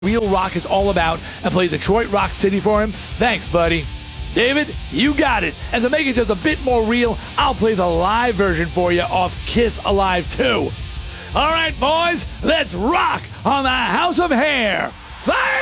real rock is all about and play Detroit Rock City for him? Thanks, buddy. David, you got it. And to make it just a bit more real, I'll play the live version for you off Kiss Alive 2. All right, boys, let's rock on the House of Hair. Fire!